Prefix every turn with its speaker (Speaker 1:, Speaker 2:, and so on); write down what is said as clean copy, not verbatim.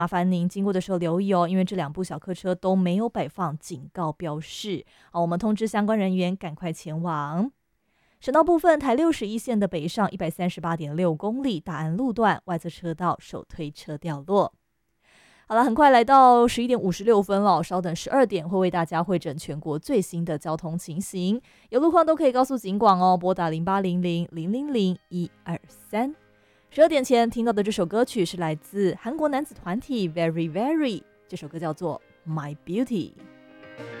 Speaker 1: 麻烦您经过的时候留意哦，因为这2部小客车都没有摆放警告标示。好，我们通知相关人员赶快前往。省道部分，台61线的北上138.6公里大安路段外侧车道手推车掉落。好了，很快来到11点56分了，稍等12点会为大家汇整全国最新的交通情形，有路况都可以告诉警广哦，拨打0800000123。12点前听到的这首歌曲是来自韩国男子团体 Very Very， 这首歌叫做 My Beauty。